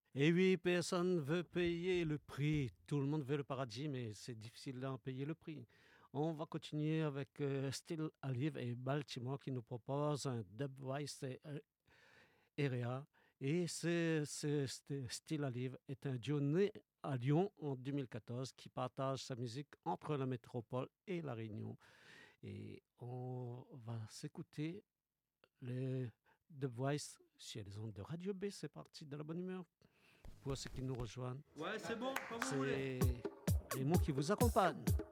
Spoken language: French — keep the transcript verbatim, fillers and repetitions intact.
Et oui, personne veut payer le prix. Tout le monde veut le paradis, mais c'est difficile d'en payer le prix. On va continuer avec euh, Still Alive et Baltimore qui nous propose un Dubwise euh, Area. Et ce, ce- ce Still Alive est un duo né à Lyon en deux mille quatorze qui partage sa musique entre la métropole et la Réunion. Et on va s'écouter le Dubwise sur les ondes de Radio B. C'est parti de la bonne humeur. Pour ceux qui nous rejoignent, Ouais, c'est bon, comme vous voulez. c'est les mots qui vous accompagnent.